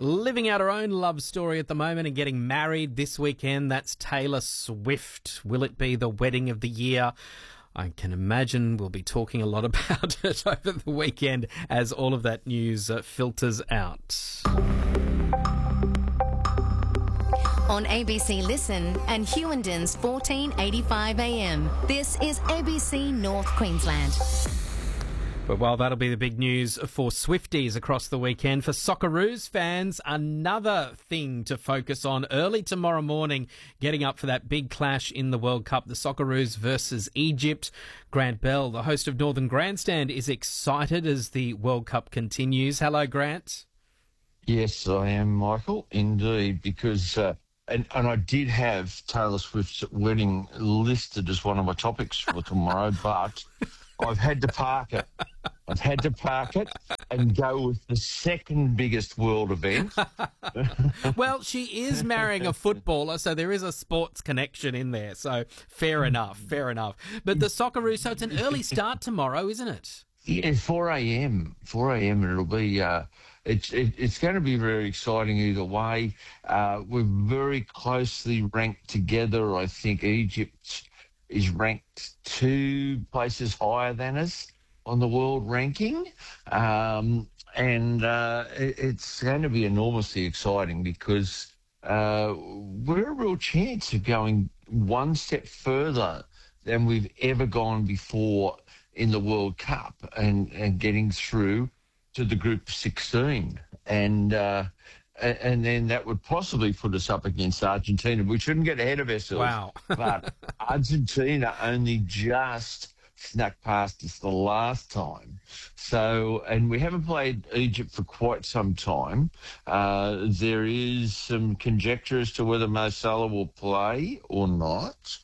living out her own love story at the moment and getting married this weekend. That's Taylor Swift. Will it be the wedding of the year? I can imagine we'll be talking a lot about it over the weekend as all of that news filters out. On ABC Listen and Hewendon's 1485 AM. This is ABC North Queensland. But while that'll be the big news for Swifties across the weekend, for Socceroos fans, another thing to focus on early tomorrow morning, getting up for that big clash in the World Cup, the Socceroos versus Egypt. Grant Bell, the host of Northern Grandstand, is excited as the World Cup continues. Hello, Grant. Yes, I am, Michael, indeed, because... And I did have Taylor Swift's wedding listed as one of my topics for tomorrow, but I've had to park it. I've had to park it and go with the second biggest world event. Well, she is marrying a footballer, so there is a sports connection in there. So fair enough. But the Socceroos, so it's an early start tomorrow, isn't it? Yeah, 4 a.m. 4 a.m. and it'll be... It's going to be very exciting either way. We're very closely ranked together. I think Egypt is ranked 2 places higher than us on the world ranking. It's going to be enormously exciting because we're a real chance of going one step further than we've ever gone before in the World Cup and getting through to the group 16, and then that would possibly put us up against Argentina. We shouldn't get ahead of ourselves. Wow. But Argentina only just snuck past us the last time. So, and we haven't played Egypt for quite some time. There is some conjecture as to whether Mo Salah will play or not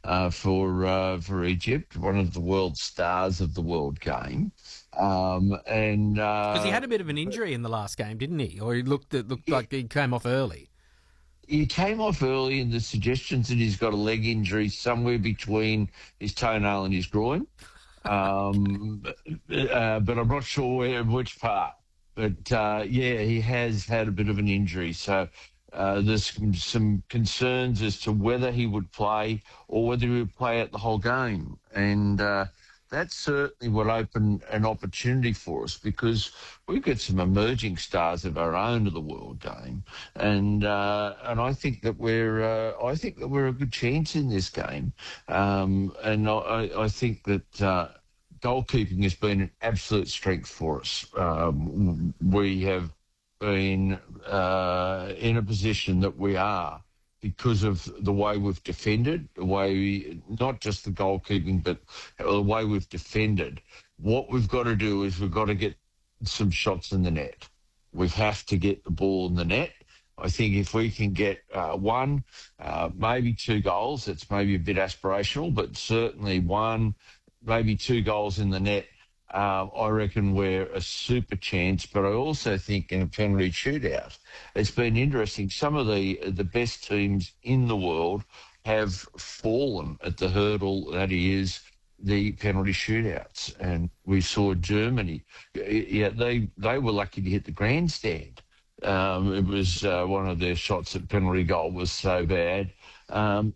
for Egypt, one of the world stars of the world game. Because he had a bit of an injury in the last game, didn't he? Or it looked like he came off early. He came off early, and the suggestions that he's got a leg injury somewhere between his toenail and his groin. But I'm not sure which part. But he has had a bit of an injury. So there's some concerns as to whether he would play or whether he would play out the whole game. And that certainly would open an opportunity for us because we've got some emerging stars of our own of the world game, and I think that we're a good chance in this game, and I think that goalkeeping has been an absolute strength for us. We have been in a position that we are, because of the way we've defended, not just the goalkeeping, but the way we've defended. What we've got to do is we've got to get some shots in the net. We have to get the ball in the net. I think if we can get one, maybe 2 goals, it's maybe a bit aspirational, but certainly 1, maybe 2 goals in the net, I reckon we're a super chance. But I also think in a penalty shootout, it's been interesting. Some of the best teams in the world have fallen at the hurdle that is the penalty shootouts. And we saw Germany. Yeah, they were lucky to hit the grandstand. It was one of their shots at penalty goal was so bad. And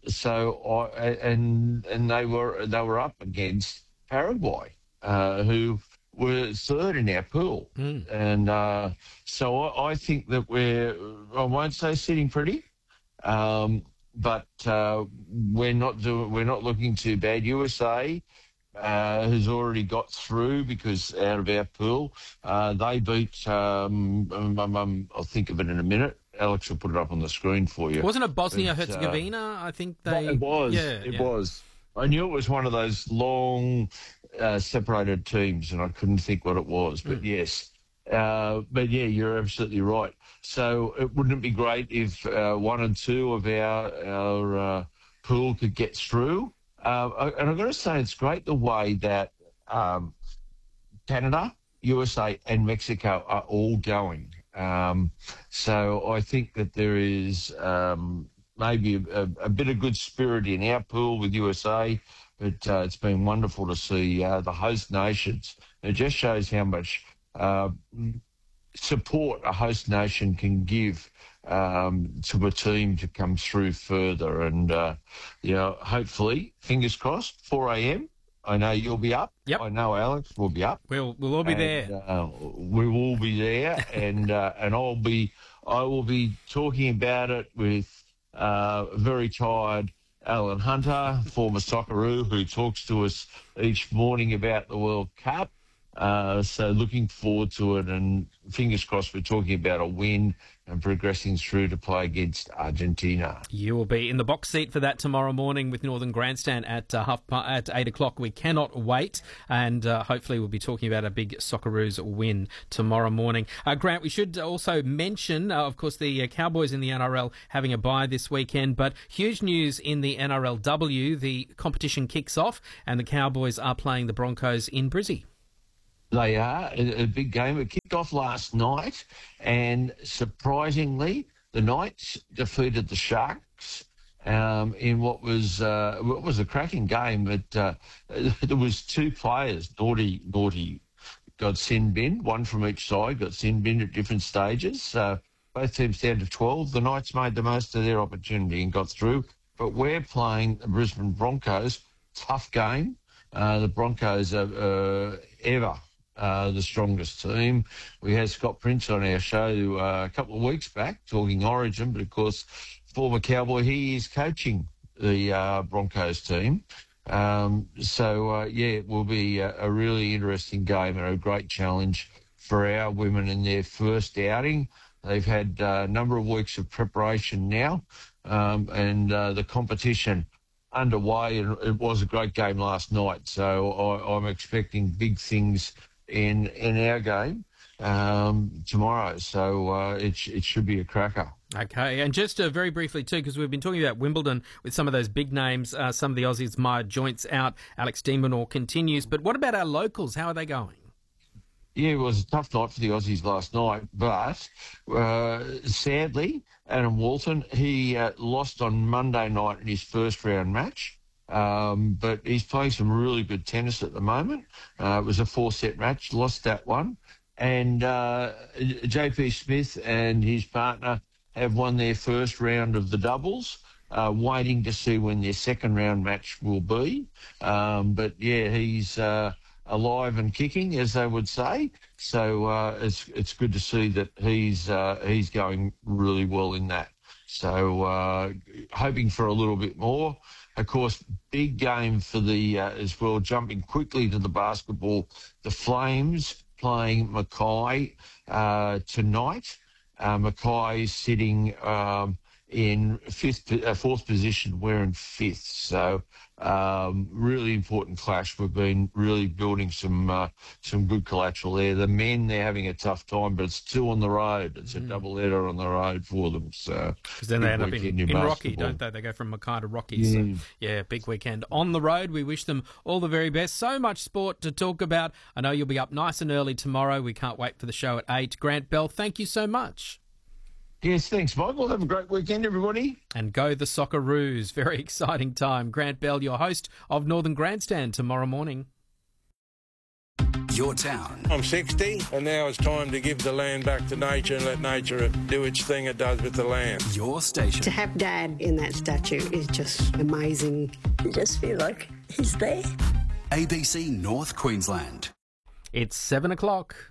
they were up against Paraguay, who were third in our pool. And so I think that I won't say sitting pretty, but we're not looking too bad. USA has already got through because out of our pool, they beat, I'll think of it in a minute. Alex will put it up on the screen for you. Wasn't it Bosnia-Herzegovina? I think they... It was. Yeah, it was. I knew it was one of those long separated teams, and I couldn't think what it was. But yes, you're absolutely right. So wouldn't it be great if 1 and 2 of our pool could get through? And I've got to say, it's great the way that Canada, USA, and Mexico are all going. So I think that there is maybe a bit of good spirit in our pool with USA, but it's been wonderful to see the host nations. It just shows how much support a host nation can give to a team to come through further. And, hopefully, fingers crossed, 4 a.m. I know you'll be up. Yep. I know Alex will be up. We'll all be there. We will be there, and I will be talking about it with very tired Alan Hunter, former Socceroo, who talks to us each morning about the World Cup. So looking forward to it, and fingers crossed we're talking about a win and progressing through to play against Argentina. You will be in the box seat for that tomorrow morning with Northern Grandstand at 8 o'clock. We cannot wait, and hopefully we'll be talking about a big Socceroos win tomorrow morning. Grant, we should also mention, of course, the Cowboys in the NRL having a bye this weekend, but huge news in the NRLW. The competition kicks off, and the Cowboys are playing the Broncos in Brizzy. They are a big game. It kicked off last night, and surprisingly, the Knights defeated the Sharks in what was a cracking game. But there was two players, Naughty got sin binned, one from each side got sin binned at different stages. Both teams down to 12. The Knights made the most of their opportunity and got through. But we're playing the Brisbane Broncos. Tough game. The Broncos are ever the strongest team. We had Scott Prince on our show a couple of weeks back talking Origin, but of course, former Cowboy, he is coaching the Broncos team. It will be a really interesting game and a great challenge for our women in their first outing. They've had a number of weeks of preparation now, and the competition underway, and it was a great game last night. So I'm expecting big things in our game tomorrow. So it should be a cracker. Okay, and just very briefly too, because we've been talking about Wimbledon with some of those big names, some of the Aussies, Maya Joint's out, Alex de Minaur continues, but what about our locals? How are they going? Yeah, it was a tough night for the Aussies last night, but sadly, Adam Walton, he lost on Monday night in his first round match. But he's playing some really good tennis at the moment. It was a 4-set match, lost that one. And JP Smith and his partner have won their first round of the doubles, waiting to see when their second round match will be. But yeah, he's alive and kicking, as they would say. So it's good to see that he's going really well in that. So hoping for a little bit more. Of course, big game for the as well, jumping quickly to the basketball. The Flames playing Mackay tonight. Mackay is sitting in fourth position. We're in fifth. So really important clash. We've been really building some good collateral there. The men, they're having a tough time, but it's two on the road. It's a double header on the road for them. So because then they end up in Rocky, don't they? They go from Mackay to Rocky. Yeah. So, yeah, big weekend on the road. We wish them all the very best. So much sport to talk about. I know you'll be up nice and early tomorrow. We can't wait for the show at 8. Grant Bell, thank you so much. Yes, thanks, Michael. Have a great weekend, everybody. And go the Socceroos. Very exciting time. Grant Bell, your host of Northern Grandstand tomorrow morning. Your town. I'm 60, and now it's time to give the land back to nature and let nature do its thing it does with the land. Your station. To have Dad in that statue is just amazing. You just feel like he's there. ABC North Queensland. It's 7 o'clock.